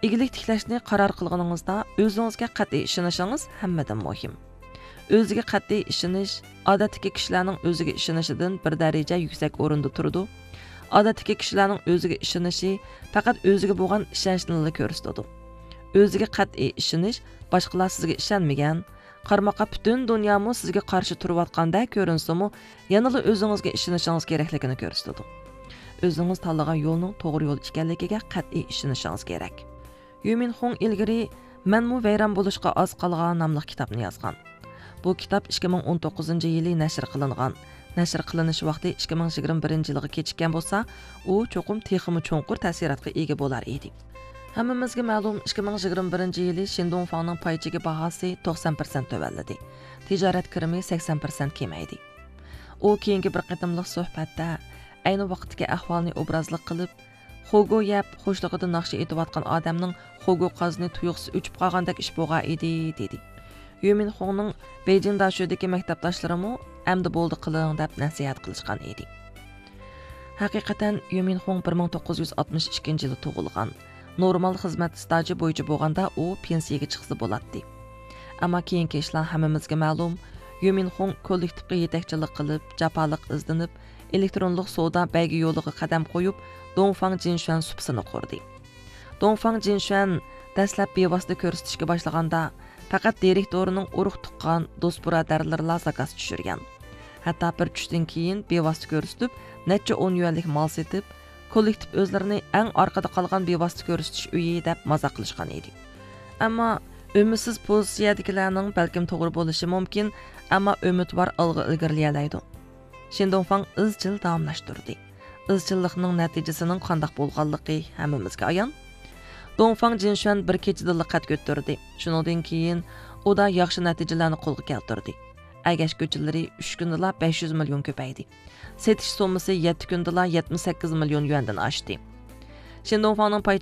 İgilik tiklashni qaror qilganingizda o'zingizga qat'iy ishonishingiz hammadan muhim. O'ziga qat'iy ishonish odatdagi kishilarning o'ziga ishonishidan bir daraja yuksak o'rinda turadi. Odatdagi kishilarning o'ziga ishonishi faqat o'ziga bo'lgan ishonchni ko'rsatadi. O'ziga qat'iy ishonish boshqalar sizga ishonmagan, qarmoqqa butun dunyomu sizga qarshi turayotganda ko'rinsimi, yanada o'zingizga ishonishingiz kerakligini ko'rsatadi. O'zingiz tanlagan yo'lning to'g'ri yo'l ekanligiga qat'iy ishonishingiz kerak. Yumin Hong ilgari "Menmu vayron bo'lishga oz qolgan" nomli kitobni yozgan. Bu kitob 2019-yili nashr qilingan. Nashr qilinish vaqti 2021-yilga kechikkan bo'lsa, u cho'qim texmi cho'nqur ta'sirotga ega bo'lar edi. Hammamizga ma'lum 2021-yili Shindongfangning paychiga bahosi 90% tövalladi. Tijorat kirimi 80% kemaydi. U keyingi bir qatimliq suhbatda ayni vaqtdagi ahvolni obrazlik qilib, Xogo yap xo'shlig'ida naqshi etayotgan odamning Xogo qozni tuyuqsi o'chib qolgandek ish bo'lgan edi, dedi. Yumin Hongning Beijing Dashodagi maktabdoshlari "Amdi bo'ldi qiling" deb nasihat qilishgan edi. Haqiqatan Yumin Hong 1962-yilda tug'ilgan. Normal xizmat staji bo'yicha bo'lganda u pensiyaga chiqsa bo'ladi. Ammo keyingi ishlar hammamizga ma'lum. Yumin Hong kollektivga yetakchilik qilib, jafoliq izlanib, elektronlik savdo baygi yo'liga qadam qo'yib, Dongfang Jinshuan supsini qurdi. Dongfang Jinshuan dastlab bevosita ko'rsatishga boshlaganda faqat direktorining urug' tuqqan do'st birodarlarlar zakaz tushirgan. Hatto bir tushdan keyin bevosita ko'rsatib, necha 10 yuanlik mol setib, kollektiv o'zlarini eng orqada qolgan bevosita ko'rsatish uyi deb mazoq qilishgan edi. Ammo umidsiz pozitsiyadagilarning balkim to'g'ri bo'lishi mumkin, ammo umid bor ilgarilaydi. Shindongfang izchil davomlashtirdi. Izchillikning natijasining qanday bo'lganligi hammamizga ayon. Dongfang Jinshuan bir kechada liqat ko'tardi. Shundan keyin u da yaxshi natijalarni qo'lga keltirdi. Agash ko'chilari 3 kunda 500 million ko'paydi. Setish summasi 7 kunda 78 million yuandan oshdi. Shindongfangning